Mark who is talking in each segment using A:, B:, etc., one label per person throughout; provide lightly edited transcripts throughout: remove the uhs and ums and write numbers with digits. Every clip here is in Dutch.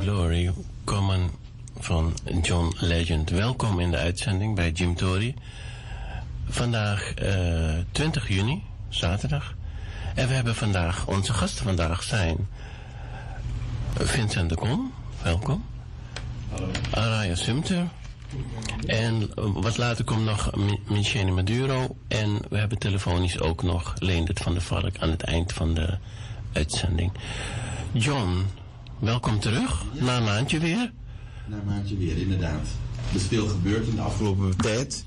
A: Glory, Common van John Legend. Welkom in de uitzending bij Jim Tory. Vandaag 20 juni, zaterdag. En we hebben vandaag, onze gasten vandaag zijn Vincent de Kom, welkom.
B: Hallo.
A: Araya Sumter. En wat later komt nog Michele Maduro. En we hebben telefonisch ook nog Leendert van der Valk aan het eind van de uitzending. John, welkom terug.
B: Ja.
A: Na een maandje weer.
B: Na een maandje weer, inderdaad. Er is veel gebeurd in de afgelopen tijd.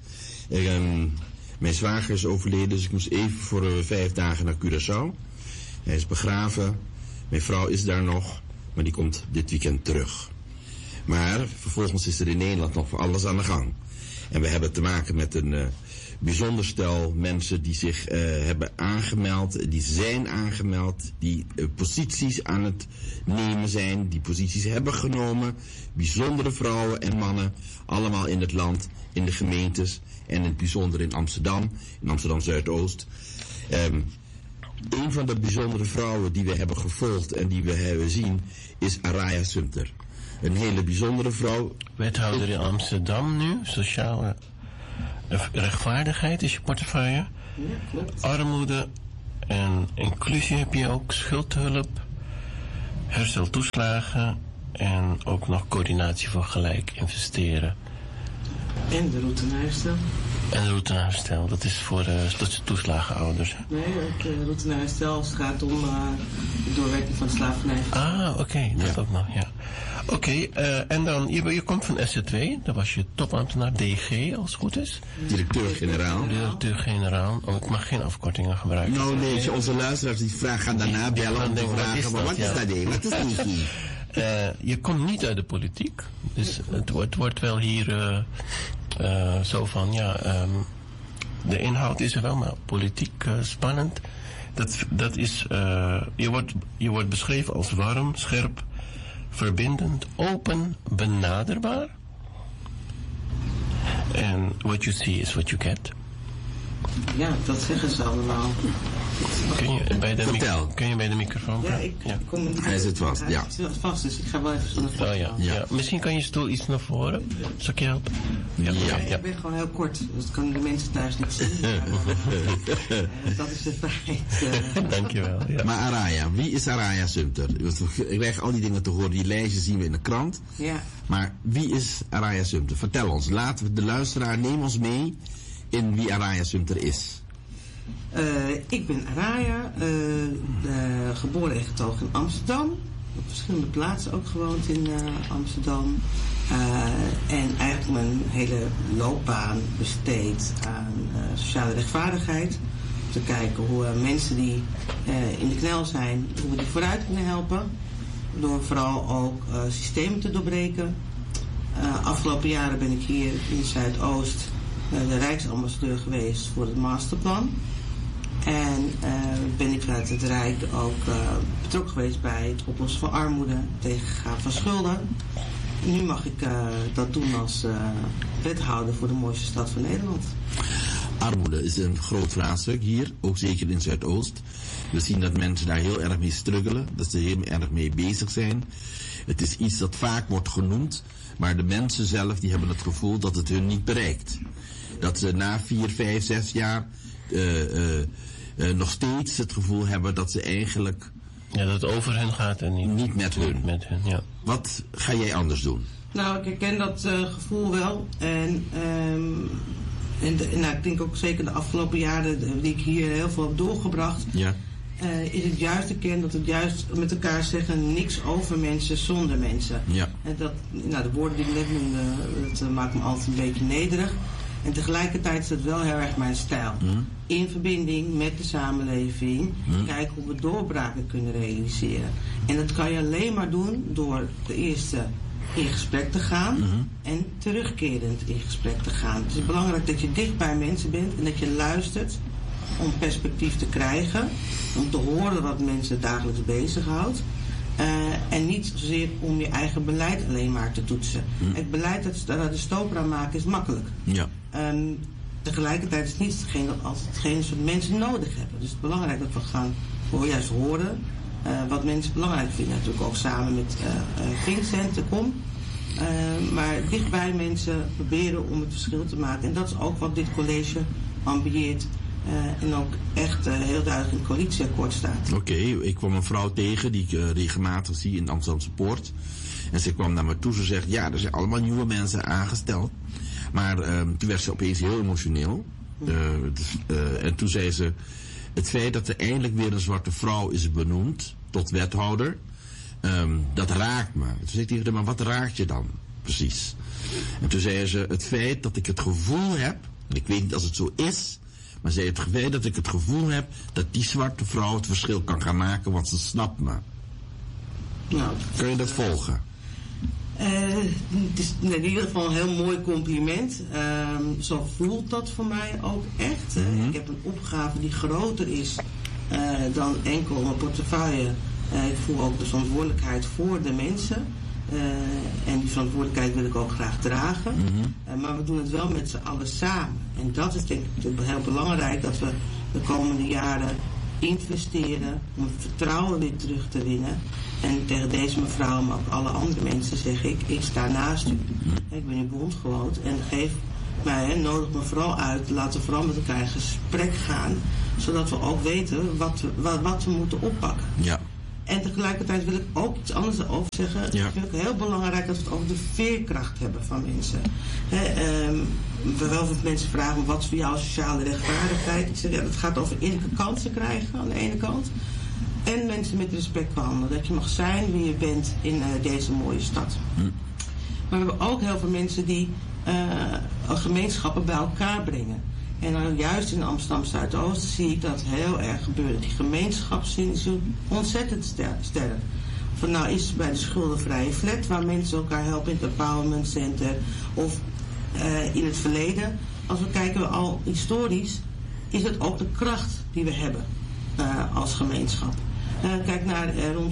B: Mijn zwager is overleden, dus ik moest even voor 5 dagen naar Curaçao. Hij is begraven. Mijn vrouw is daar nog, maar die komt dit weekend terug. Maar vervolgens is er in Nederland nog voor alles aan de gang. En we hebben te maken met een bijzonder stel mensen die zich hebben aangemeld, die zijn aangemeld, die posities aan het nemen zijn, die posities hebben genomen. Bijzondere vrouwen en mannen, allemaal in het land, in de gemeentes en in het bijzonder in Amsterdam Zuidoost. Een van de bijzondere vrouwen die we hebben gevolgd en die we hebben zien is Araya Sumter. Een hele bijzondere vrouw.
A: Wethouder in Amsterdam nu, sociale rechtvaardigheid is je portefeuille.
C: Ja, klopt.
A: Armoede en inclusie heb je ook, schuldhulp, hersteltoeslagen en ook nog coördinatie voor gelijk investeren.
C: En de route naar herstel.
A: En de route naar herstel, dat is voor de toeslagenouders. Hè?
C: Nee, de route naar herstel als het gaat om de doorwerking van de slavernij.
A: Ah, oké, dat ook nog, ja. Oké, en dan, je komt van SZ2, daar was je topambtenaar DG, als het goed is.
B: Directeur-generaal.
A: Directeur-generaal, oh, ik mag geen afkortingen gebruiken.
B: Nou nee, onze luisteraars die gaan daarna bellen om te vragen, maar wat is dat ding? Wat is dat hier?
A: Je komt niet uit de politiek, dus het wordt wel hier zo van, de inhoud is er wel, maar politiek spannend. Dat is, je wordt beschreven als warm, scherp, verbindend, open, benaderbaar. En what you see is what you get.
C: Ja, dat zeggen ze allemaal.
A: Kun je bij de microfoon?
C: Ja, ik kom niet.
B: Hij zit vast, ja.
C: Hij zit vast, dus ik ga wel even zo naar voren.
A: Oh ja. Misschien kan je stoel iets naar voren. Zal ik je helpen?
B: Ja.
C: Ik ben gewoon heel kort, dus dat kunnen de mensen thuis niet zien. Dat is het feit.
A: Dankjewel. Ja.
B: Maar Araya, wie is Araya Sumter? Ik krijg al die dingen te horen, die lijstjes zien we in de krant.
C: Ja.
B: Maar wie is Araya Sumter? Vertel ons, laten we de luisteraar, neem ons mee in wie Araya Sumter is.
C: Ik ben Araya, geboren en getogen in Amsterdam. Op verschillende plaatsen ook gewoond in Amsterdam. En eigenlijk mijn hele loopbaan besteed aan sociale rechtvaardigheid. Om te kijken hoe mensen die in de knel zijn, hoe we die vooruit kunnen helpen. Door vooral ook systemen te doorbreken. Afgelopen jaren ben ik hier in Zuidoost de Rijksambassadeur geweest voor het masterplan. En ben ik vanuit het Rijk ook betrokken geweest bij het oplossen van armoede, tegengaan van schulden. Nu mag ik dat doen als wethouder voor de mooiste stad van Nederland.
B: Armoede is een groot vraagstuk hier, ook zeker in Zuidoost. We zien dat mensen daar heel erg mee struggelen, dat ze heel erg mee bezig zijn. Het is iets dat vaak wordt genoemd, maar de mensen zelf die hebben het gevoel dat het hun niet bereikt. Dat ze na 4, 5, 6 jaar nog steeds het gevoel hebben dat ze eigenlijk...
A: Ja, dat het over hen gaat en niet
B: met hun.
A: Ja.
B: Wat ga jij anders doen?
C: Nou, ik herken dat gevoel wel. En ik denk ook zeker de afgelopen jaren die ik hier heel veel heb doorgebracht...
B: Ja.
C: Is het juist herken dat het juist met elkaar zeggen niks over mensen zonder mensen.
B: Ja.
C: En dat, de woorden die ik net noemde, dat maakt me altijd een beetje nederig. En tegelijkertijd is dat wel heel erg mijn stijl. In verbinding met de samenleving. Kijken hoe we doorbraken kunnen realiseren. En dat kan je alleen maar doen door de eerste in gesprek te gaan. En terugkerend in gesprek te gaan. Het is belangrijk dat je dicht bij mensen bent. En dat je luistert om perspectief te krijgen. Om te horen wat mensen dagelijks bezighoudt. En niet zozeer om je eigen beleid alleen maar te toetsen. Het beleid dat de stoper aan maken is makkelijk.
B: Ja.
C: Tegelijkertijd is het niet altijd hetgene wat mensen nodig hebben. Dus het is belangrijk dat we gaan juist horen wat mensen belangrijk vinden. Natuurlijk ook samen met Vincent de Kom. Maar dichtbij mensen proberen om het verschil te maken. En dat is ook wat dit college ambieert. En ook echt heel duidelijk in het coalitieakkoord staat.
B: Oké, ik kwam een vrouw tegen die ik regelmatig zie in de Amsterdamse Poort. En ze kwam naar me toe, ze zegt, ja, er zijn allemaal nieuwe mensen aangesteld. Maar toen werd ze opeens heel emotioneel. En toen zei ze, het feit dat er eindelijk weer een zwarte vrouw is benoemd tot wethouder, dat raakt me. Toen zei ik tegen haar, maar wat raakt je dan precies? En toen zei ze, het feit dat ik het gevoel heb, en ik weet niet als het zo is, maar zei het feit dat ik het gevoel heb dat die zwarte vrouw het verschil kan gaan maken, want ze snapt me.
C: Nou,
B: kun je dat volgen?
C: Het is in ieder geval een heel mooi compliment. Zo voelt dat voor mij ook echt. Ik heb een opgave die groter is dan enkel mijn portefeuille. Ik voel ook de verantwoordelijkheid voor de mensen. En die verantwoordelijkheid wil ik ook graag dragen. Maar we doen het wel met z'n allen samen. En dat is denk ik heel belangrijk, dat we de komende jaren investeren om het vertrouwen weer terug te winnen. En tegen deze mevrouw, maar ook alle andere mensen zeg ik sta naast u. Ik ben uw bondgenoot en geef mij, nodig me vooral uit, laten we vooral met elkaar in gesprek gaan, zodat we ook weten wat we moeten oppakken. Ja. En tegelijkertijd wil ik ook iets anders over zeggen. Ja. Ik vind het heel belangrijk dat we het over de veerkracht hebben van mensen. Wel veel mensen vragen wat is voor jou sociale rechtvaardigheid. Ik zeg, het gaat over eerlijke kansen krijgen aan de ene kant. En mensen met respect behandelen. Dat je mag zijn wie je bent in deze mooie stad. Maar we hebben ook heel veel mensen die gemeenschappen bij elkaar brengen. En dan juist in Amsterdam Zuidoost zie ik dat heel erg gebeuren. Die gemeenschapszin is ontzettend sterk. Van nou is het bij de schuldenvrije flat, waar mensen elkaar helpen in het empowerment center. Of in het verleden. Als we kijken al historisch, is het ook de kracht die we hebben als gemeenschap. Kijk naar rond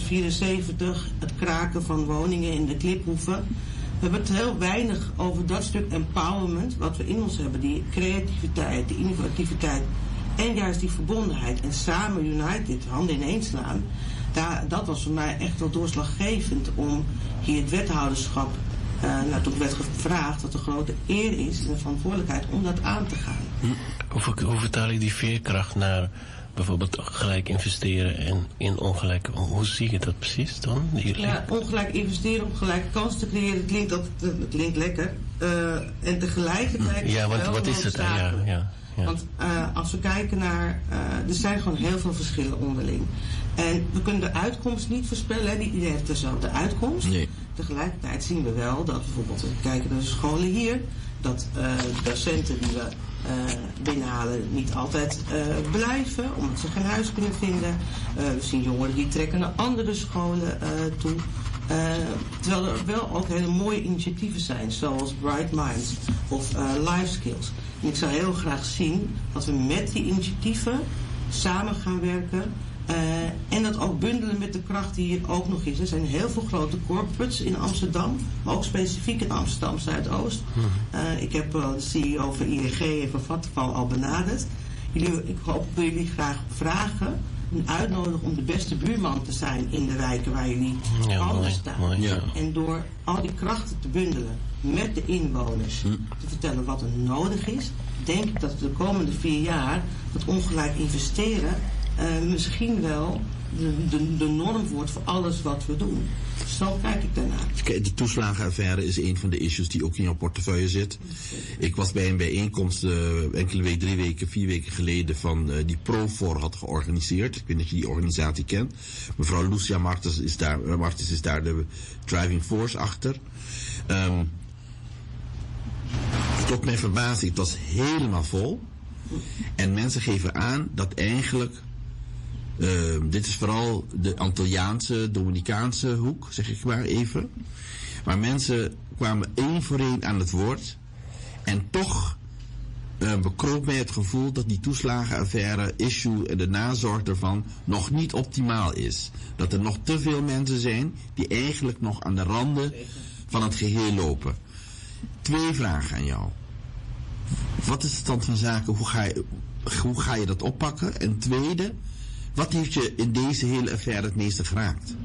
C: 74, het kraken van woningen in de Kliphoeven. We hebben het heel weinig over dat stuk empowerment wat we in ons hebben. Die creativiteit, die innovativiteit en juist die verbondenheid. En samen united, handen ineen slaan. Dat was voor mij echt wel doorslaggevend om hier het wethouderschap, toen werd gevraagd wat een grote eer is en de verantwoordelijkheid om dat aan te gaan.
A: Hoe vertaal je die veerkracht naar bijvoorbeeld gelijk investeren en in ongelijk? Hoe zie je dat precies dan?
C: Ja, ongelijk investeren om gelijke kansen te creëren, het klinkt lekker. En tegelijkertijd...
A: Ja, want wat is het? Ja.
C: Want als we kijken naar... er zijn gewoon heel veel verschillen onderling. En we kunnen de uitkomst niet voorspellen. Hè. Iedereen heeft dezelfde uitkomst. Nee. Tegelijkertijd zien we wel dat bijvoorbeeld... we kijken naar de scholen hier... dat docenten die we binnenhalen niet altijd blijven, omdat ze geen huis kunnen vinden. We zien jongeren die trekken naar andere scholen toe. Terwijl er wel ook hele mooie initiatieven zijn, zoals Bright Minds of Life Skills. En ik zou heel graag zien dat we met die initiatieven samen gaan werken. En dat ook bundelen met de kracht die hier ook nog is. Er zijn heel veel grote corporates in Amsterdam, maar ook specifiek in Amsterdam Zuidoost. Ik heb de CEO van ING en van Vattenfall al benaderd. Ik hoop dat jullie graag vragen en uitnodigen om de beste buurman te zijn in de wijken waar jullie anders staan. Mooi, ja. En door al die krachten te bundelen met de inwoners te vertellen wat er nodig is, denk ik dat we de komende 4 jaar het ongelijk investeren misschien wel de norm wordt voor alles wat we doen. Zo kijk ik daarnaar.
B: De toeslagenaffaire is een van de issues die ook in jouw portefeuille zit. Ik was bij een bijeenkomst enkele weken, 3 weken, 4 weken geleden van die Profor had georganiseerd. Ik weet niet of je die organisatie kent. Mevrouw Lucia Martens is daar de driving force achter. Tot mijn verbazing, het was helemaal vol. En mensen geven aan dat eigenlijk... dit is vooral de Antilliaanse, Dominicaanse hoek, zeg ik maar even. Maar mensen kwamen 1 voor 1 aan het woord. En toch bekroop mij het gevoel dat die toeslagenaffaire, issue en de nazorg ervan nog niet optimaal is. Dat er nog te veel mensen zijn die eigenlijk nog aan de randen van het geheel lopen. 2 vragen aan jou. Wat is de stand van zaken? Hoe ga je dat oppakken? En tweede, Wat heeft je in deze hele affaire het meeste geraakt?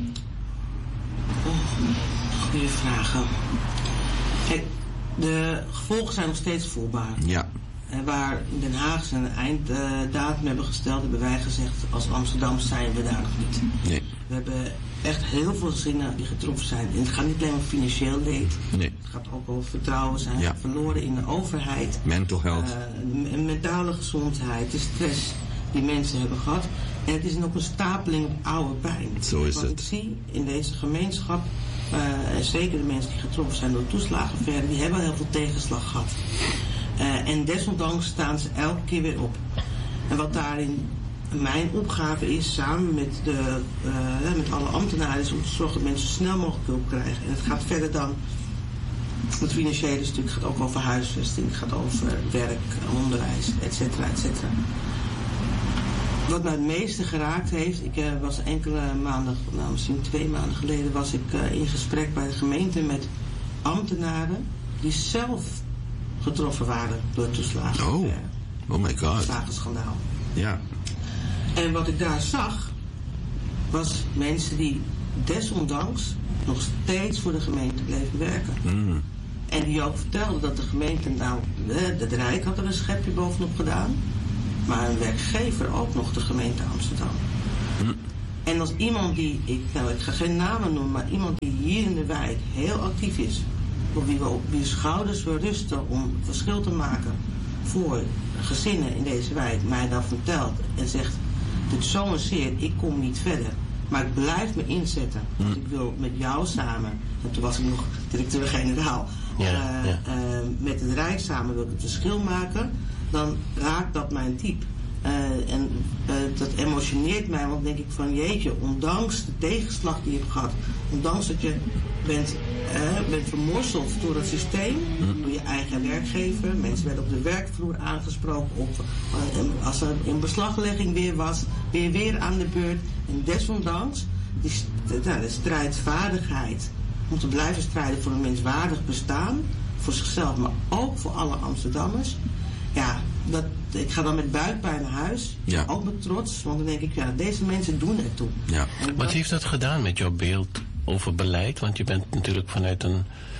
C: Goeie vragen. Kijk, de gevolgen zijn nog steeds voelbaar.
B: Ja.
C: Waar in Den Haag zijn einddatum hebben gesteld, hebben wij gezegd, als Amsterdam zijn we daar nog niet.
B: Nee.
C: We hebben echt heel veel gezinnen die getroffen zijn. En het gaat niet alleen om financieel leed.
B: Nee.
C: Het gaat ook over vertrouwen zijn verloren in de overheid.
B: Mental health.
C: Mentale gezondheid, de stress die mensen hebben gehad. En het is ook een stapeling op oude pijn.
B: Zo is
C: Wat
B: het.
C: ik zie in deze gemeenschap, en zeker de mensen die getroffen zijn door de toeslagenaffaire, die hebben heel veel tegenslag gehad. En desondanks staan ze elke keer weer op. En wat daarin mijn opgave is, samen met alle ambtenaren, is om te zorgen dat mensen zo snel mogelijk hulp krijgen. En het gaat verder dan het financiële stuk. Het gaat ook over huisvesting, het gaat over werk, onderwijs, et cetera, et cetera. Wat mij het meeste geraakt heeft, ik was enkele maanden, misschien 2 maanden geleden, was ik in gesprek bij de gemeente met ambtenaren die zelf getroffen waren door het toeslagen.
B: Oh my god.
C: Toeslagenschandaal.
B: Ja.
C: En wat ik daar zag, was mensen die desondanks nog steeds voor de gemeente bleven werken.
B: Mm.
C: En die ook vertelden dat de gemeente, het Rijk had er een schepje bovenop gedaan, maar een werkgever ook nog de gemeente Amsterdam.
B: Mm.
C: En als iemand die, ik ga geen namen noemen, maar iemand die hier in de wijk heel actief is, op wie schouders we rusten om verschil te maken voor gezinnen in deze wijk, mij dan vertelt en zegt, dit is zo zeer, ik kom niet verder, maar ik blijf me inzetten, want ik wil met jou samen, en toen was ik nog directeur-generaal, met het Rijk samen wil ik het verschil maken, dan raakt dat mijn type. Dat emotioneert mij, want denk ik van jeetje, ondanks de tegenslag die je hebt gehad, ondanks dat je bent vermorseld door het systeem, door je eigen werkgever, mensen werden op de werkvloer aangesproken, als er een beslaglegging weer was, weer aan de beurt. En desondanks, de strijdvaardigheid om te blijven strijden voor een menswaardig bestaan, voor zichzelf, maar ook voor alle Amsterdammers. Ja, ik ga dan met buikpijn naar huis, ook met trots, want dan denk ik, deze mensen doen ertoe.
B: Ja.
A: Wat heeft dat gedaan met jouw beeld over beleid? Want je bent natuurlijk vanuit een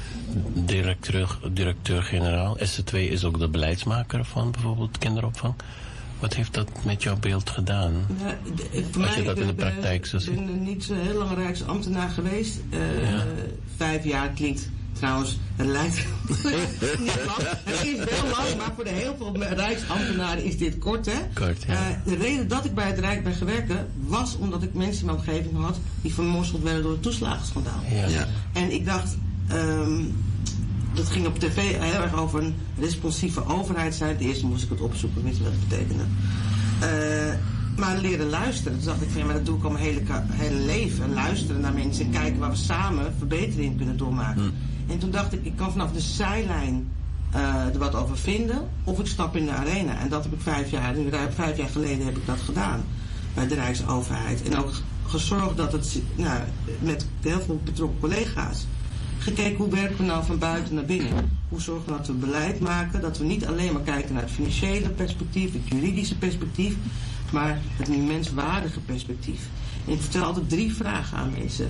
A: directeur-generaal. SC2 is ook de beleidsmaker van bijvoorbeeld kinderopvang. Wat heeft dat met jouw beeld gedaan? Als je dat in de praktijk zo ziet.
C: Ik ben niet zo heel lang Rijksambtenaar geweest. 5 jaar klinkt trouwens, het lijkt niet lang. Het is wel lang, maar voor heel veel Rijksambtenaren is dit kort, hè?
A: Kort, ja.
C: De reden dat ik bij het Rijk ben gewerkt, was omdat ik mensen in mijn omgeving had die vermorseld werden door het toeslagenschandaal.
B: Ja.
C: En ik dacht, dat ging op tv heel erg over een responsieve overheid zijn. Het eerste moest ik het opzoeken, weet je wat het betekende. Maar leren luisteren. Toen dacht ik van, maar dat doe ik al mijn hele leven. Luisteren naar mensen, kijken waar we samen verbetering kunnen doormaken. En toen dacht ik kan vanaf de zijlijn er wat over vinden, of ik stap in de arena. En dat heb ik 5 jaar geleden heb ik dat gedaan bij de Rijksoverheid. En ook gezorgd dat het, met heel veel betrokken collega's, gekeken hoe werken we nou van buiten naar binnen. Hoe zorgen we dat we beleid maken, dat we niet alleen maar kijken naar het financiële perspectief, het juridische perspectief, maar het menswaardige perspectief. En ik vertel altijd 3 vragen aan mensen.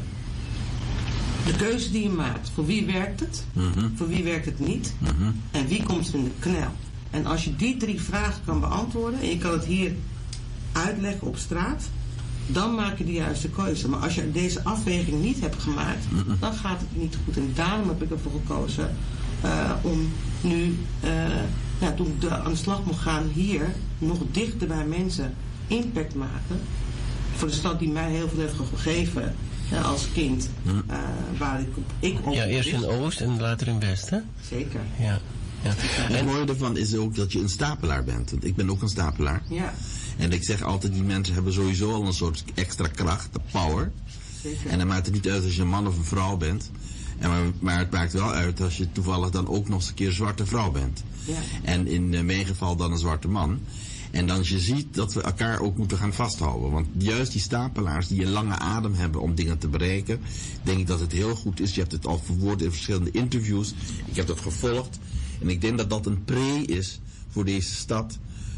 C: De keuze die je maakt, voor wie werkt het? Voor wie werkt het niet? En wie komt er in de knel? En als je die 3 vragen kan beantwoorden, en je kan het hier uitleggen op straat, dan maak je de juiste keuze. Maar als je deze afweging niet hebt gemaakt, dan gaat het niet goed. En daarom heb ik ervoor gekozen om nu, toen ik aan de slag mocht gaan hier, nog dichter bij mensen impact maken. Voor de stad die mij heel veel heeft gegeven als kind. Waar ik ook
A: eerst in Oost en later in West, hè?
C: Zeker.
A: Ja.
B: En het mooie ervan is ook dat je een stapelaar bent. Want ik ben ook een stapelaar.
C: Ja.
B: En ik zeg altijd, die mensen hebben sowieso al een soort extra kracht, de power.
C: Zeker.
B: En dan maakt het niet uit als je een man of een vrouw bent. Maar het maakt wel uit als je toevallig dan ook nog eens een keer een zwarte vrouw bent.
C: Ja.
B: En in mijn geval dan een zwarte man. En dan je ziet dat we elkaar ook moeten gaan vasthouden. Want juist die stapelaars die een lange adem hebben om dingen te bereiken, denk ik dat het heel goed is. Je hebt het al verwoord in verschillende interviews. Ik heb dat gevolgd. En ik denk dat dat een pre is voor deze stad.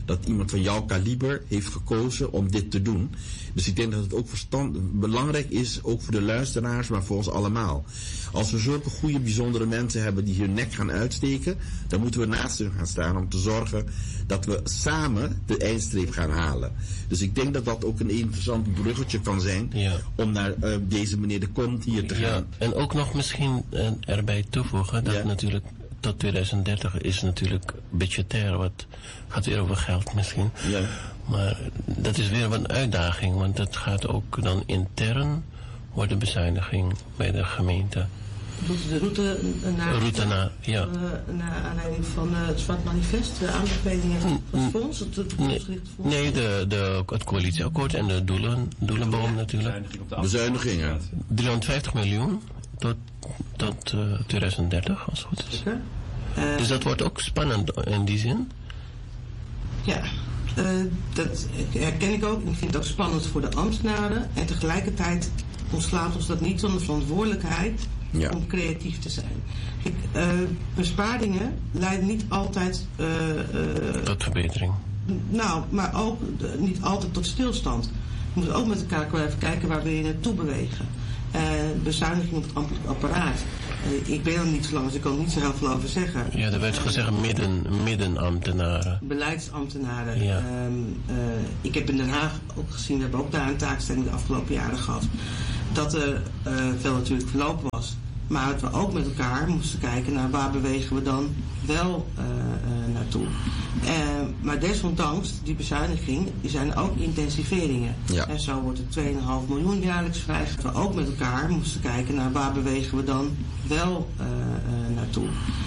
B: dat iemand van jouw kaliber heeft gekozen om dit te doen. Dus ik denk dat het ook belangrijk is, ook voor de luisteraars, maar voor ons allemaal. Als we zulke goede, bijzondere mensen hebben die hun nek gaan uitsteken, dan moeten we naast hun gaan staan om te zorgen dat we samen de eindstreep gaan halen. Dus ik denk dat dat ook een interessant bruggetje kan zijn om naar deze meneer De Komt hier te gaan.
A: Ja, en ook nog misschien erbij toevoegen dat natuurlijk tot 2030 is natuurlijk budgetair, wat gaat weer over geld misschien.
B: Ja.
A: Maar dat is weer een uitdaging, want dat gaat ook dan intern worden bezuiniging bij de gemeente.
C: De route naar naar aanleiding van het Zwart Manifest, de aanbevelingen van het fonds?
A: Nee, het coalitieakkoord en de doelenboom natuurlijk.
B: Bezuinigingen.
A: 350 miljoen tot 2030, als het goed is. Dus dat wordt ook spannend in die zin.
C: Ja, dat herken ik ook. Ik vind het ook spannend voor de ambtenaren. En tegelijkertijd ontslaat ons dat niet zonder verantwoordelijkheid om creatief te zijn. Besparingen leiden niet altijd
A: tot verbetering.
C: Nou, maar ook niet altijd tot stilstand. We moeten ook met elkaar even kijken waar we je naartoe bewegen. Bezuiniging op het ambtelijk apparaat. Ik ben er niet zo lang, dus ik kan er niet zo heel veel over zeggen.
A: Ja, er werd gezegd middenambtenaren.
C: Beleidsambtenaren.
A: Ja.
C: Ik heb in Den Haag ook gezien, we hebben ook daar een taakstelling de afgelopen jaren gehad, dat er veel natuurlijk verloop was. Maar dat we ook met elkaar moesten kijken naar waar bewegen we dan wel naartoe. Maar desondanks, die bezuiniging, die zijn ook intensiveringen.
B: Ja.
C: En zo wordt er 2,5 miljoen jaarlijks vrijgegeven. Dat we ook met elkaar moesten kijken naar waar bewegen we dan wel naartoe.